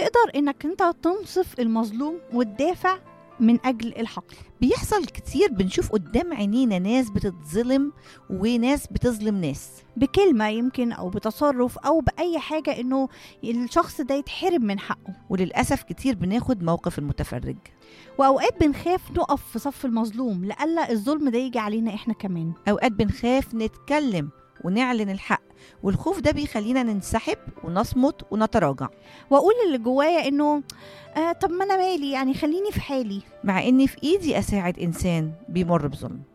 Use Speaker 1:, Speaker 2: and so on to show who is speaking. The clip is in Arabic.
Speaker 1: تقدر انك انت تنصف المظلوم وتدافع من اجل الحق.
Speaker 2: بيحصل كتير، بنشوف قدام عينينا ناس بتتظلم وناس بتظلم ناس،
Speaker 1: بكلمة يمكن او بتصرف او باي حاجة، انه الشخص ده يتحرم من حقه.
Speaker 2: وللأسف كتير بناخد موقف المتفرج،
Speaker 1: واوقات بنخاف نقف في صف المظلوم لألا الظلم ده يجي علينا احنا كمان.
Speaker 2: أوقات بنخاف نتكلم ونعلن الحق، والخوف ده بيخلينا ننسحب ونصمت ونتراجع،
Speaker 1: واقول اللي جوايا انه طب ما انا مالي، يعني خليني في حالي،
Speaker 2: مع إني في إيدي أساعد إنسان بيمر بظلم.